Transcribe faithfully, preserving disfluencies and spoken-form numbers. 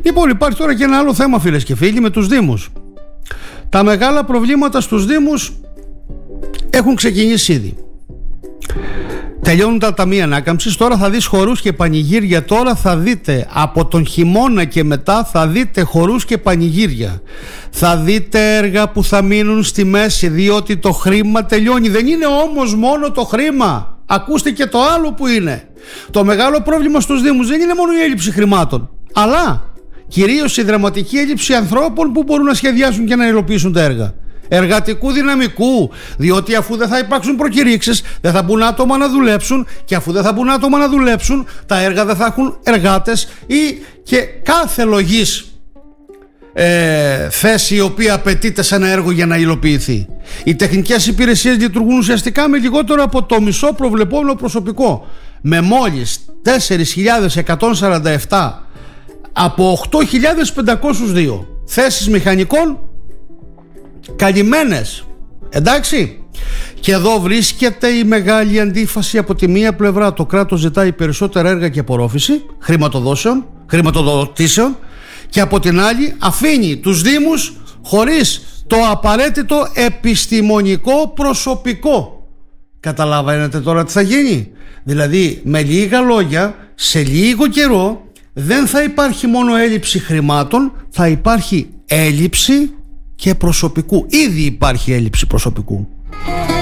Λοιπόν, υπάρχει τώρα και ένα άλλο θέμα, φίλες και φίλοι, με τους δήμους. Τα μεγάλα προβλήματα στους δήμους έχουν ξεκινήσει ήδη. Τελειώνουν τα ταμεία ανάκαμψης, τώρα θα δεις χορούς και πανηγύρια. Τώρα θα δείτε από τον χειμώνα και μετά, θα δείτε χορούς και πανηγύρια. Θα δείτε έργα που θα μείνουν στη μέση, διότι το χρήμα τελειώνει. Δεν είναι όμως μόνο το χρήμα. Ακούστε και το άλλο που είναι. Το μεγάλο πρόβλημα στους δήμους δεν είναι μόνο η έλλειψη χρημάτων, αλλά κυρίως η δραματική έλλειψη ανθρώπων που μπορούν να σχεδιάσουν και να υλοποιήσουν τα έργα. Εργατικού δυναμικού, διότι αφού δεν θα υπάρξουν προκηρύξεις, δεν θα μπουν άτομα να δουλέψουν, και αφού δεν θα μπουν άτομα να δουλέψουν, τα έργα δεν θα έχουν εργάτες ή και κάθε λογής ε, θέση η οποία απαιτείται σε ένα έργο για να υλοποιηθεί. Οι τεχνικές υπηρεσίες λειτουργούν ουσιαστικά με λιγότερο από το μισό προβλεπόμενο προσωπικό, με μόλις τέσσερις χιλιάδες εκατόν σαράντα επτά από οκτώ χιλιάδες πεντακόσιους δύο θέσεις μηχανικών καλυμμένες. Εντάξει. Και εδώ βρίσκεται η μεγάλη αντίφαση. Από τη μία πλευρά το κράτος ζητάει περισσότερα έργα και απορρόφηση χρηματοδόσεων, χρηματοδοτήσεων, και από την άλλη αφήνει τους δήμους χωρίς το απαραίτητο επιστημονικό προσωπικό. Καταλαβαίνετε τώρα τι θα γίνει? Δηλαδή, με λίγα λόγια, σε λίγο καιρό δεν θα υπάρχει μόνο έλλειψη χρημάτων, θα υπάρχει έλλειψη και προσωπικού. Ήδη υπάρχει έλλειψη προσωπικού.